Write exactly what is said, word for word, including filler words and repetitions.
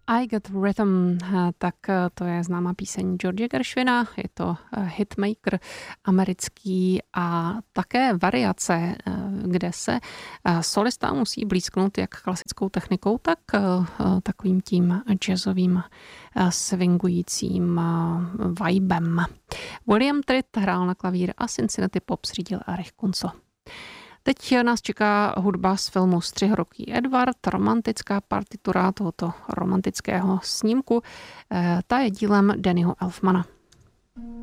I Got Rhythm, tak to je známá píseň George Gershwina, je to hitmaker americký a také variace, kde se solista musí blízknout jak klasickou technikou, tak takovým tím jazzovým swingujícím vibem. William Tritt hrál na klavír a Cincinnati Pop řídil Erich Kunco. Teď nás čeká hudba z filmu Střihoroký Edvard, romantická partitura tohoto romantického snímku. Ta je dílem Dannyho Elfmana.